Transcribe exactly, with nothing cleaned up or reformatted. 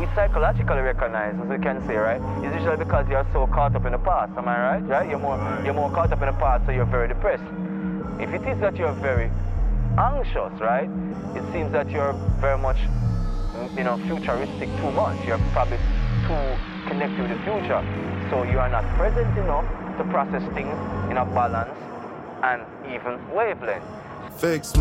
psychologically recognized, as we can say, right, is usually because you're so caught up in the past. Am I right? Right? You're more you're more caught up in the past, so you're very depressed. If it is that you're very anxious, right, it seems that you're very much, you know, futuristic too much. You're probably too connected with the future, so you are not present enough to process things in a balance and even wavelength. Fix